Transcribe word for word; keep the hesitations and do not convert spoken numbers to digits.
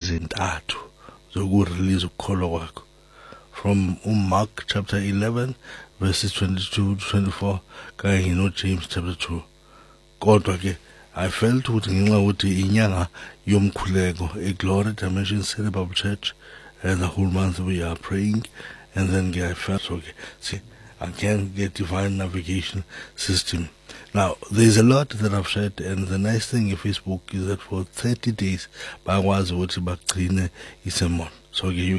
ezintathu zokurelease ukukholwa kwakho. From Mark chapter eleven verses twenty-two to twenty-four kanye no James chapter two. Kodwa ke I felt ukuthi ngenxa ukuthi inyanga yomkhuleko, a Glory Dimension City Bible Church, and the whole month we are praying, and then I felt okay. See, I can get divine navigation system. Now, there's a lot that I've shared, and the nice thing in Facebook is that for thirty days, bakwazi ukuthi bagcine isermon. So okay, you